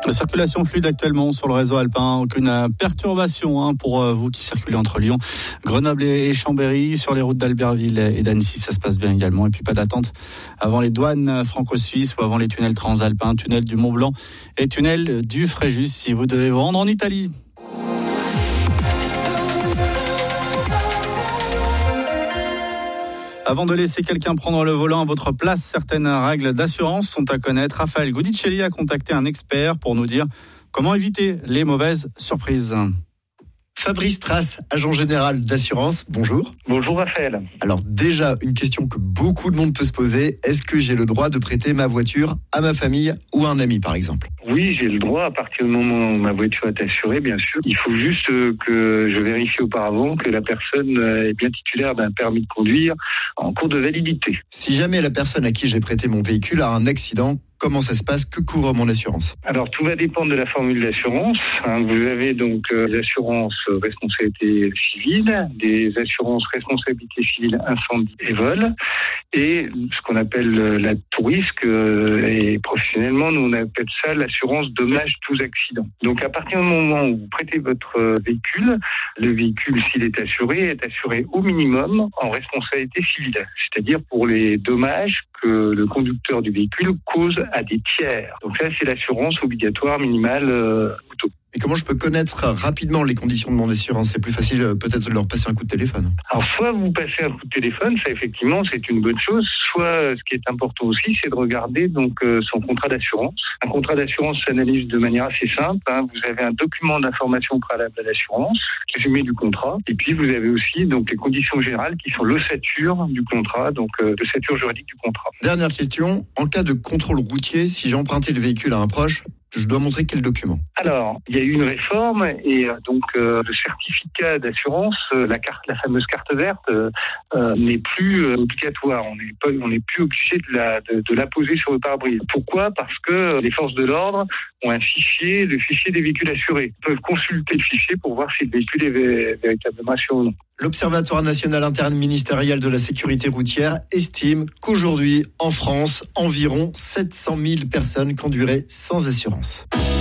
La circulation fluide actuellement sur le réseau alpin. Aucune perturbation pour vous qui circulez entre Lyon, Grenoble et Chambéry. Sur les routes d'Albertville et d'Annecy, ça se passe bien également. Et puis pas d'attente avant les douanes franco-suisses ou avant les tunnels transalpins, tunnel du Mont-Blanc et tunnel du Fréjus si vous devez vous rendre en Italie. Avant de laisser quelqu'un prendre le volant à votre place, certaines règles d'assurance sont à connaître. Raphaël Goudicelli a contacté un expert pour nous dire comment éviter les mauvaises surprises. Fabrice Trace, agent général d'assurance, bonjour. Bonjour Raphaël. Alors déjà, une question que beaucoup de monde peut se poser, est-ce que j'ai le droit de prêter ma voiture à ma famille ou à un ami par exemple ? Oui, j'ai le droit à partir du moment où ma voiture est assurée, bien sûr. Il faut juste que je vérifie auparavant que la personne est bien titulaire d'un permis de conduire en cours de validité. Si jamais la personne à qui j'ai prêté mon véhicule a un accident, comment ça se passe ? Que couvre mon assurance ? Alors, tout va dépendre de la formule d'assurance. Vous avez donc des assurances responsabilité civile, des assurances responsabilité civile incendie et vol, et ce qu'on appelle la tout risque, et professionnellement, nous on appelle ça l'assurance dommages tous accidents. Donc, à partir du moment où vous prêtez votre véhicule, le véhicule, s'il est assuré au minimum en responsabilité civile, c'est-à-dire pour les dommages que le conducteur du véhicule cause à des tiers. Donc ça, c'est l'assurance obligatoire minimale auto. Et comment je peux connaître rapidement les conditions de mon assurance ? C'est plus facile peut-être de leur passer un coup de téléphone. Alors soit vous passez un coup de téléphone, ça effectivement c'est une bonne chose, soit ce qui est important aussi, c'est de regarder donc son contrat d'assurance. Un contrat d'assurance s'analyse de manière assez simple. Vous avez un document d'information préalable à l'assurance, résumé du contrat, et puis vous avez aussi donc les conditions générales qui sont l'ossature du contrat, donc l'ossature juridique du contrat. Dernière question, en cas de contrôle routier, si j'ai emprunté le véhicule à un proche, je dois montrer quel document ? Alors, il y a eu une réforme et donc le certificat d'assurance, la fameuse carte verte, n'est plus obligatoire. On n'est plus obligé de la poser sur le pare-brise. Pourquoi ? Parce que les forces de l'ordre ont un fichier, le fichier des véhicules assurés. Ils peuvent consulter le fichier pour voir si le véhicule est véritablement assuré ou non. L'Observatoire national interministériel de la sécurité routière estime qu'aujourd'hui, en France, environ 700 000 personnes conduiraient sans assurance.